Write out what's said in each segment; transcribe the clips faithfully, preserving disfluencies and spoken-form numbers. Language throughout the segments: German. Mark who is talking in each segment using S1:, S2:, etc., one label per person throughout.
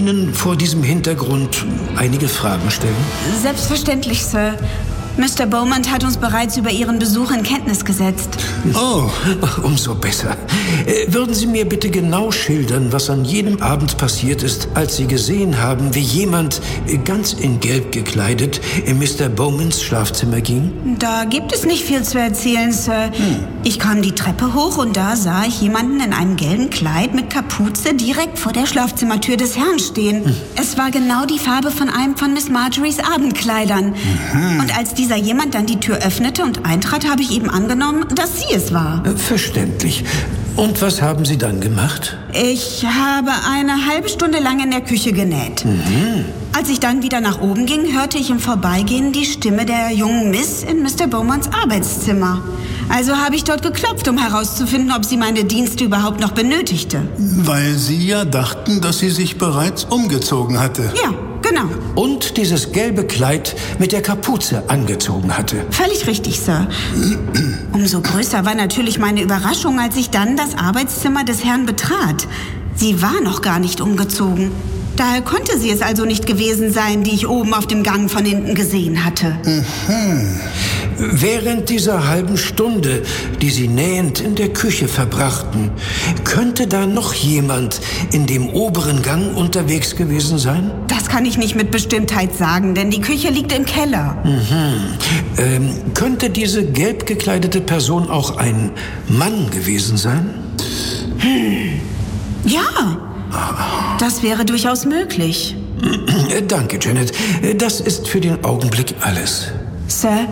S1: Ihnen vor diesem Hintergrund einige Fragen stellen?
S2: Selbstverständlich, Sir. Mister Beaumont hat uns bereits über Ihren Besuch in Kenntnis gesetzt.
S1: Oh, umso besser. Äh, würden Sie mir bitte genau schildern, was an jenem Abend passiert ist, als Sie gesehen haben, wie jemand äh, ganz in Gelb gekleidet in Mister Beaumonts Schlafzimmer ging?
S2: Da gibt es nicht viel zu erzählen, Sir. Hm. Ich kam die Treppe hoch und da sah ich jemanden in einem gelben Kleid mit Kapuze direkt vor der Schlafzimmertür des Herrn stehen. Hm. Es war genau die Farbe von einem von Miss Marjorys Abendkleidern. Mhm. Und als dieser jemand dann die Tür öffnete und eintrat, habe ich eben angenommen, dass sie es war.
S1: Verständlich. Und was haben Sie dann gemacht?
S2: Ich habe eine halbe Stunde lang in der Küche genäht. Mhm. Als ich dann wieder nach oben ging, hörte ich im Vorbeigehen die Stimme der jungen Miss in Mister Beaumonts Arbeitszimmer. Also habe ich dort geklopft, um herauszufinden, ob sie meine Dienste überhaupt noch benötigte.
S3: Weil Sie ja dachten, dass sie sich bereits umgezogen hatte.
S2: Ja, genau.
S1: Und dieses gelbe Kleid mit der Kapuze angezogen hatte.
S2: Völlig richtig, Sir. Umso größer war natürlich meine Überraschung, als ich dann das Arbeitszimmer des Herrn betrat. Sie war noch gar nicht umgezogen. Daher konnte sie es also nicht gewesen sein, die ich oben auf dem Gang von hinten gesehen hatte.
S1: Mhm. Während dieser halben Stunde, die Sie nähend in der Küche verbrachten, könnte da noch jemand in dem oberen Gang unterwegs gewesen sein?
S2: Das kann ich nicht mit Bestimmtheit sagen, denn die Küche liegt im Keller.
S1: Mhm. Ähm, könnte diese gelb gekleidete Person auch ein Mann gewesen sein?
S2: Hm. Ja, das wäre durchaus möglich.
S1: Danke, Janet. Das ist für den Augenblick alles.
S2: Sir?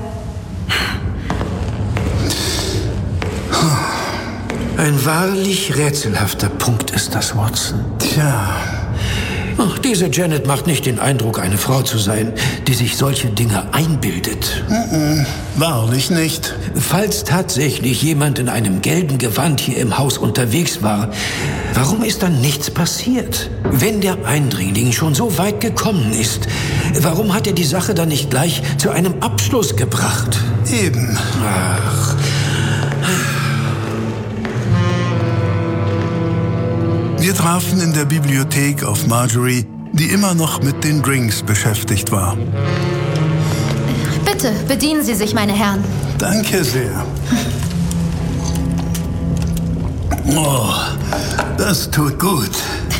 S1: Ein wahrlich rätselhafter Punkt ist das, Watson.
S3: Tja.
S1: Ach, diese Janet macht nicht den Eindruck, eine Frau zu sein, die sich solche Dinge einbildet.
S3: Mm-mm, wahrlich nicht.
S1: Falls tatsächlich jemand in einem gelben Gewand hier im Haus unterwegs war, warum ist dann nichts passiert? Wenn der Eindringling schon so weit gekommen ist, warum hat er die Sache dann nicht gleich zu einem Abschluss gebracht?
S3: Eben.
S1: Ach.
S3: Wir trafen in der Bibliothek auf Marjorie, die immer noch mit den Drinks beschäftigt war.
S4: Bitte, bedienen Sie sich, meine Herren.
S3: Danke sehr. Oh, das tut gut.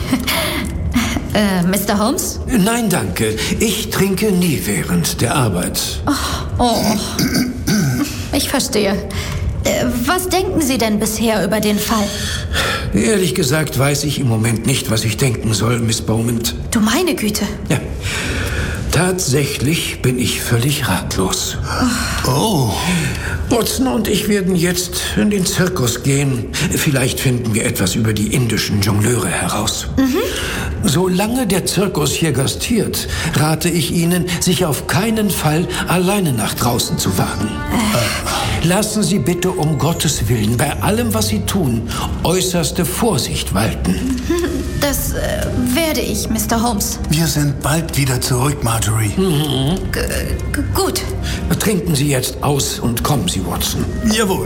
S4: äh, Mister Holmes?
S1: Nein, danke. Ich trinke nie während der Arbeit.
S4: Oh, oh. Ich verstehe. Was denken Sie denn bisher über den Fall?
S1: Ehrlich gesagt weiß ich im Moment nicht, was ich denken soll, Miss Beaumont.
S4: Du meine Güte.
S1: Ja, tatsächlich bin ich völlig ratlos.
S3: Oh.
S1: Watson und ich werden jetzt in den Zirkus gehen. Vielleicht finden wir etwas über die indischen Jongleure heraus. Mhm. Solange der Zirkus hier gastiert, rate ich Ihnen, sich auf keinen Fall alleine nach draußen zu wagen. Äh. Lassen Sie bitte um Gottes Willen bei allem, was Sie tun, äußerste Vorsicht walten.
S4: Das äh, werde ich, Mister Holmes.
S3: Wir sind bald wieder zurück, Marjorie.
S1: Mhm.
S4: G- g- gut.
S1: Trinken Sie jetzt aus und kommen Sie, Watson.
S3: Jawohl.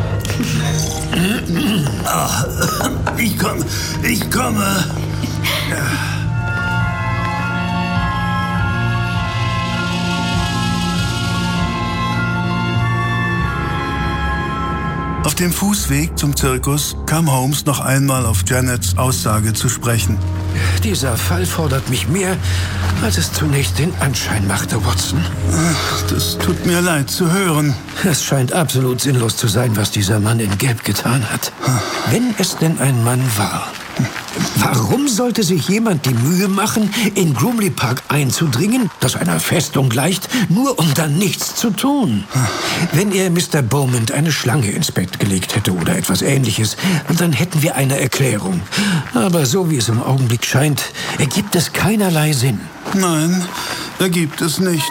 S3: Ach, ich komme, ich komme. Auf dem Fußweg zum Zirkus kam Holmes noch einmal auf Janets Aussage zu sprechen.
S1: Dieser Fall fordert mich mehr, als es zunächst den Anschein machte, Watson.
S3: Ach, das tut mir leid zu hören.
S1: Es scheint absolut sinnlos zu sein, was dieser Mann in Gelb getan hat. Wenn es denn ein Mann war. Warum sollte sich jemand die Mühe machen, in Groomley Park einzudringen, das einer Festung gleicht, nur um dann nichts zu tun? Wenn er Mister Beaumont eine Schlange ins Bett gelegt hätte oder etwas Ähnliches, dann hätten wir eine Erklärung. Aber so wie es im Augenblick scheint, ergibt es keinerlei Sinn.
S3: Nein, ergibt es nicht.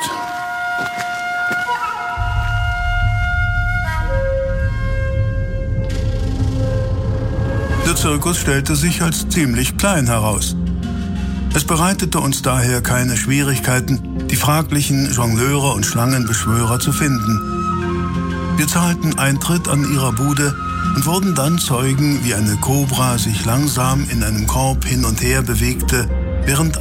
S3: Der Zirkus stellte sich als ziemlich klein heraus. Es bereitete uns daher keine Schwierigkeiten, die fraglichen Jongleure und Schlangenbeschwörer zu finden. Wir zahlten Eintritt an ihrer Bude und wurden dann Zeugen, wie eine Kobra sich langsam in einem Korb hin und her bewegte, während